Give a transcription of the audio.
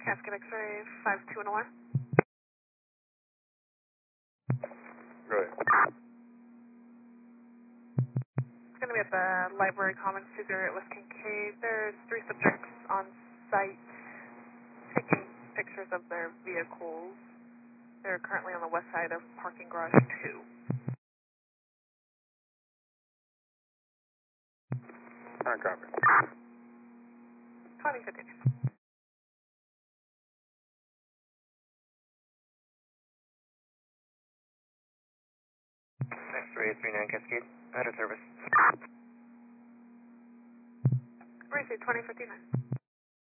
Cascade X-ray 52 and alarm. Right. It's going to be at the Library Commons 208 West Kincaid. There's 3 subjects on site taking pictures of their vehicles. They're currently on the west side of parking garage 2. Current copy. 2015. X-ray 39 Cascade. Out of service. Receive 2059.